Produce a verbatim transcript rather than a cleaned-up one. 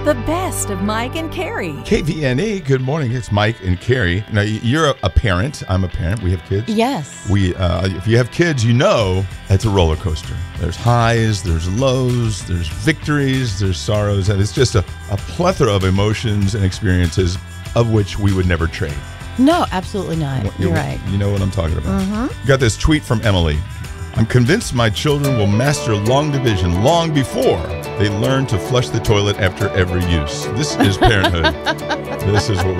The best of Mike and Carrie. K V N E, good morning. It's Mike and Carrie. Now, you're a, a parent. I'm a parent. We have kids. Yes. We, uh, if you have kids, you know it's a roller coaster. There's highs, there's lows, there's victories, there's sorrows, and it's just a, a plethora of emotions and experiences of which we would never trade. No, absolutely not. You, You're right. You know what I'm talking about. Mm-hmm. Got this tweet from Emily. I'm convinced my children will master long division long before they learn to flush the toilet after every use. This is parenthood. This is what we're